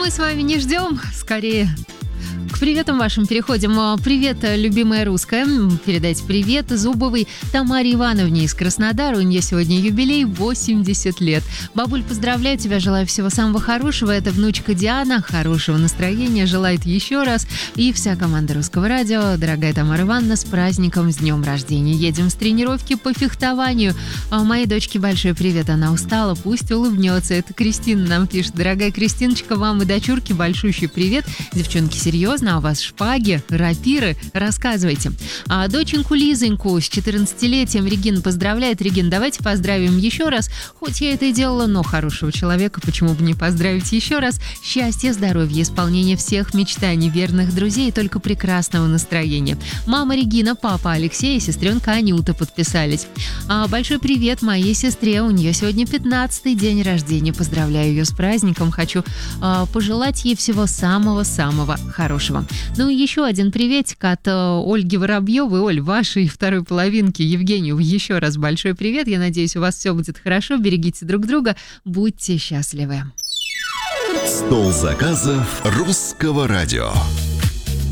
мы с вами не ждем, скорее к приветам вашим переходим. Привет, любимая русская. Передайте привет Зубовой Тамаре Ивановне из Краснодара. У нее сегодня юбилей 80 лет. Бабуль, поздравляю тебя, желаю всего самого хорошего. Это внучка Диана. Хорошего настроения желает еще раз. И вся команда Русского радио. Дорогая Тамара Ивановна, с праздником, с днем рождения. Едем с тренировки по фехтованию. Моей дочке большой привет. Она устала, пусть улыбнется. Это Кристина нам пишет. Дорогая Кристиночка, вам и дочурке большущий привет. Девчонки, серьезно, а у вас шпаги, рапиры? Рассказывайте. А доченьку Лизоньку с 14-летием Регина поздравляет. Регин, давайте поздравим еще раз. Хоть я это и делала, но хорошего человека, почему бы не поздравить еще раз? Счастья, здоровья, исполнения всех мечтаний, верных друзей и только прекрасного настроения. Мама Регина, папа Алексей и сестренка Анюта подписались. Большой привет моей сестре. У нее сегодня 15-й день рождения. Поздравляю ее с праздником. Хочу пожелать ей всего самого-самого хорошего. Ну и еще один приветик от Ольги Воробьевой. Оль, вашей второй половинки Евгению еще раз большой привет. Я надеюсь, у вас все будет хорошо. Берегите друг друга. Будьте счастливы. Стол заказов Русского радио.